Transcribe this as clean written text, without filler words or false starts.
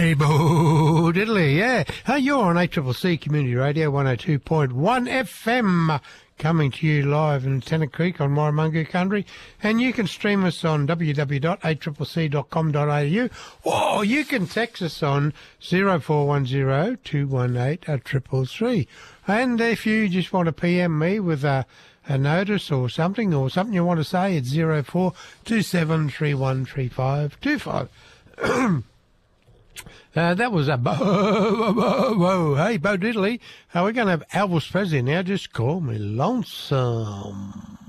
Hey, Bo Diddley, yeah. Hey, you're on ACCC Community Radio 102.1 FM, coming to you live in Tennant Creek on Warramungu Country. And you can stream us on www.accc.com.au, or you can text us on 0410 218 333. And if you just want to PM me with a notice or something you want to say, it's 0427313525. That was a hey, Bo Diddley. We're going to have Elvis Presley now. Just call me lonesome.